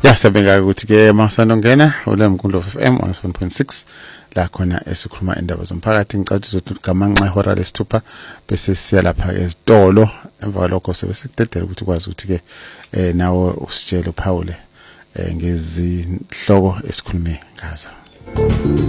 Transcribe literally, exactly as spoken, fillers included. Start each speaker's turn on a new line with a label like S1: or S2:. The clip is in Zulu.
S1: Yasabeka ukuthi ke masando ngena ule Mkhumbulo F M one oh seven point six la khona esikhuluma indaba zomphakathi ngicathu zokuthi gamanxa ihora lesithupha bese siya lapha ezitolo emva kwalokho sebesikudedela ukuthi kwazi ukuthi ke eh nawe usitshele uphawule eh ngezihloko esikhulume ngazo.